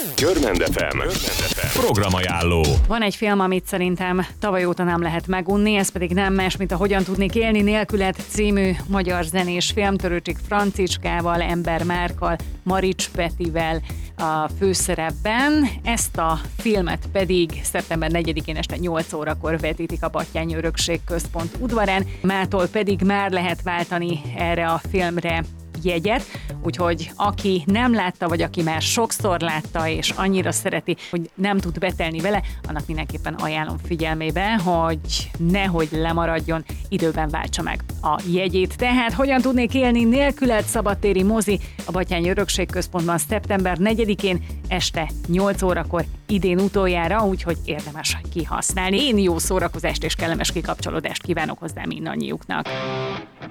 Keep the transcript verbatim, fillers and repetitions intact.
Görmend ef em programajánló. Van egy film, amit szerintem tavaly óta nem lehet megunni, ez pedig nem más, mint a Hogyan tudnék élni nélküled című magyar zenés film, Törőcsik Francicskával, Ember Márkkal, Marics Petivel a főszerepben. Ezt a filmet pedig szeptember negyedikén este nyolc órakor vetítik a Batthyány Örökség Központ udvarán, mától pedig már lehet váltani erre a filmre jegyet, úgyhogy aki nem látta, vagy aki már sokszor látta, és annyira szereti, hogy nem tud betelni vele, annak mindenképpen ajánlom figyelmébe, hogy nehogy lemaradjon, időben váltsa meg a jegyét. Tehát Hogyan tudnék élni nélküled szabadtéri mozi a Batthyány Örökség Központban szeptember negyedikén este nyolc órakor, idén utoljára, úgyhogy érdemes kihasználni. Én jó szórakozást és kellemes kikapcsolódást kívánok hozzá mindannyiuknak.